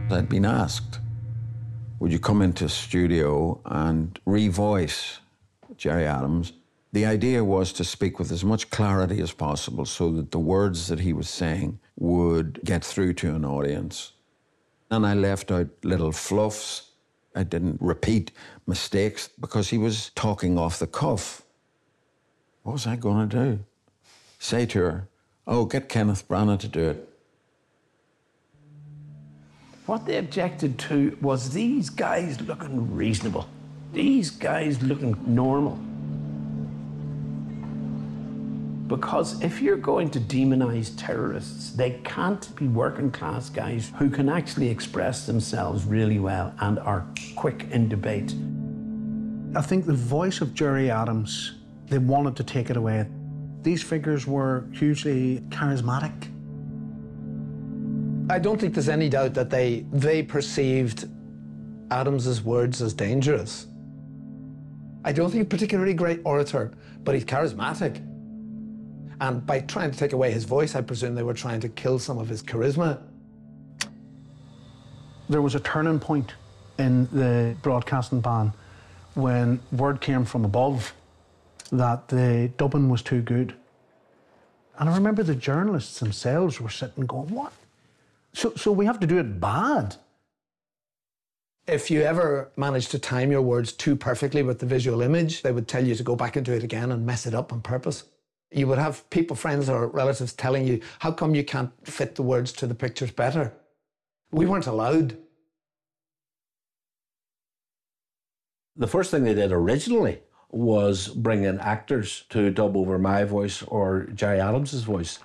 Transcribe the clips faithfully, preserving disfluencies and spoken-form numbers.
I'd been asked, would you come into a studio and revoice Gerry Adams? The idea was to speak with as much clarity as possible so that the words that he was saying would get through to an audience. And I left out little fluffs. I didn't repeat mistakes because he was talking off the cuff. What was I going to do? Say to her, oh, get Kenneth Branagh to do it. What they objected to was these guys looking reasonable. These guys looking normal. Because if you're going to demonize terrorists, they can't be working class guys who can actually express themselves really well and are quick in debate. I think the voice of Gerry Adams, they wanted to take it away. These figures were hugely charismatic. I don't think there's any doubt that they, they perceived Adams's words as dangerous. I don't think he's a particularly great orator, but he's charismatic. And by trying to take away his voice, I presume they were trying to kill some of his charisma. There was a turning point in the broadcasting ban when word came from above that the dubbing was too good. And I remember the journalists themselves were sitting going, what? So, so we have to do it bad? If you ever managed to time your words too perfectly with the visual image, they would tell you to go back and do it again and mess it up on purpose. You would have people, friends or relatives telling you, how come you can't fit the words to the pictures better? We weren't allowed. The first thing they did originally was bring in actors to dub over my voice or Gerry Adams's voice.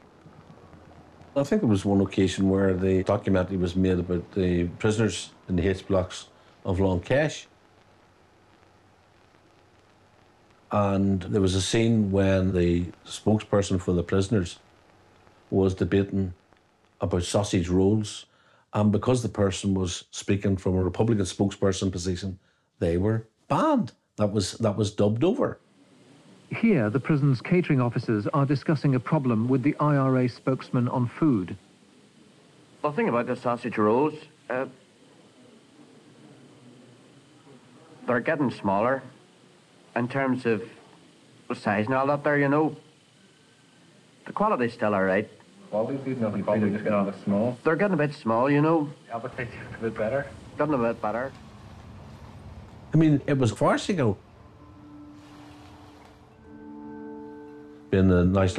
I think there was one occasion where the documentary was made about the prisoners in the H blocks of Long Kesh. And there was a scene when the spokesperson for the prisoners was debating about sausage rolls. And because the person was speaking from a Republican spokesperson position, they were banned. That was, that was dubbed over. Here, the prison's catering officers are discussing a problem with the I R A spokesman on food. The thing about the sausage rolls, uh, they're getting smaller in terms of the size and all that there, you know. The quality's still all right. Quality's good enough, quality just getting a bit small. They're getting a bit small, you know. The appetite's a bit better. Getting a bit better. I mean, it was farcical. Being the National